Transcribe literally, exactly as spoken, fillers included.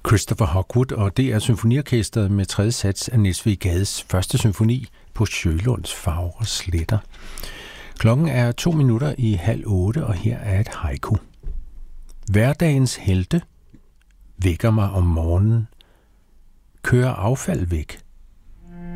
Christopher Hogwood, og det er symfoniorkestret med tredje sats af Niels W. Gades første symfoni på Sjølunds fagre sletter. Klokken er to minutter i halv otte, og her er et haiku. Hverdagens helte vækker mig om morgenen, kører affald væk,